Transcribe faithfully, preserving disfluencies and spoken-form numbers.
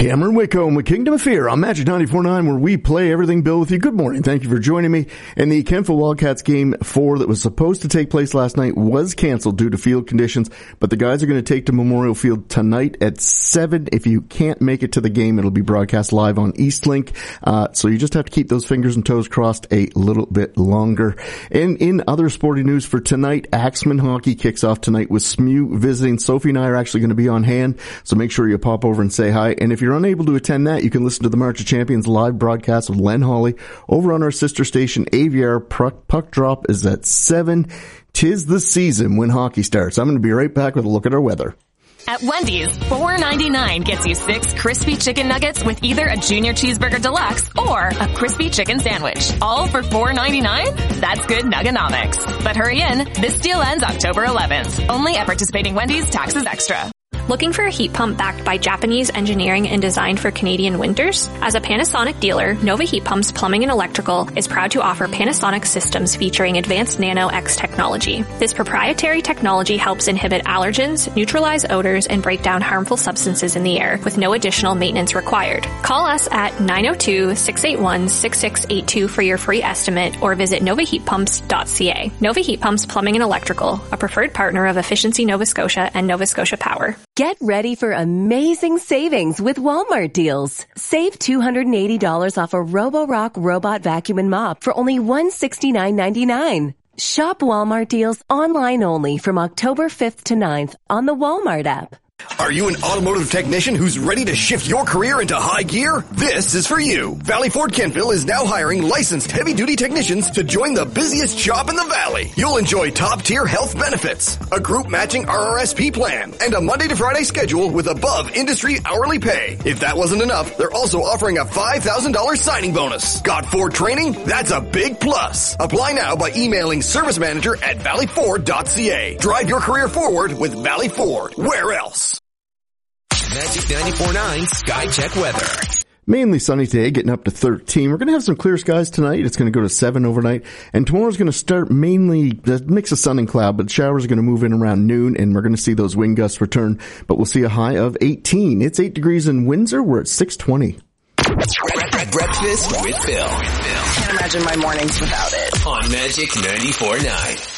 Cameron Wickham with Kingdom of Fear on Magic ninety-four point nine, where we play everything Bill with you. Good morning. Thank you for joining me. And the Kentville Wildcats game four that was supposed to take place last night was canceled due to field conditions, but the guys are going to take to Memorial Field tonight at seven. If you can't make it to the game, it'll be broadcast live on Eastlink. Uh, so you just have to keep those fingers and toes crossed a little bit longer. And in other sporting news for tonight, Axeman Hockey kicks off tonight with S M U visiting. Sophie and I are actually going to be on hand, so make sure you pop over and say hi. And if you're unable to attend that, you can listen to the March of Champions live broadcast with Len Hawley over on our sister station A V R. Puck, puck drop is at seven. Tis the season when hockey starts. I'm going to be right back with a look at our weather. At Wendy's, four ninety-nine gets you six crispy chicken nuggets with either a junior cheeseburger deluxe or a crispy chicken sandwich. All for four ninety-nine? That's good Nugganomics. But hurry in, this deal ends October eleventh. Only at participating Wendy's, taxes extra. Looking for a heat pump backed by Japanese engineering and designed for Canadian winters? As a Panasonic dealer, Nova Heat Pumps Plumbing and Electrical is proud to offer Panasonic systems featuring advanced Nano X technology. This proprietary technology helps inhibit allergens, neutralize odors, and break down harmful substances in the air with no additional maintenance required. Call us at nine oh two, six eight one, six six eight two for your free estimate or visit nova heat pumps dot c a. Nova Heat Pumps Plumbing and Electrical, a preferred partner of Efficiency Nova Scotia and Nova Scotia Power. Get ready for amazing savings with Walmart deals. Save two hundred eighty dollars off a Roborock robot vacuum and mop for only one hundred sixty-nine ninety-nine. Shop Walmart deals online only from October fifth to ninth on the Walmart app. Are you an automotive technician who's ready to shift your career into high gear? This is for you. Valley Ford Kentville is now hiring licensed heavy-duty technicians to join the busiest shop in the valley. You'll enjoy top-tier health benefits, a group-matching R R S P plan, and a Monday to Friday schedule with above-industry hourly pay. If that wasn't enough, they're also offering a five thousand dollars signing bonus. Got Ford training? That's a big plus. Apply now by emailing service manager at valley ford dot c a. Drive your career forward with Valley Ford. Where else? Magic ninety-four point nine Sky Check weather. Mainly sunny today, getting up to thirteen. We're going to have some clear skies tonight. It's going to go to seven overnight. And tomorrow's going to start mainly a mix of sun and cloud, but showers are going to move in around noon, and we're going to see those wind gusts return. But we'll see a high of eighteen. It's eight degrees in Windsor. We're at six twenty. Breakfast with Bill. Can't imagine my mornings without it. On Magic ninety-four point nine.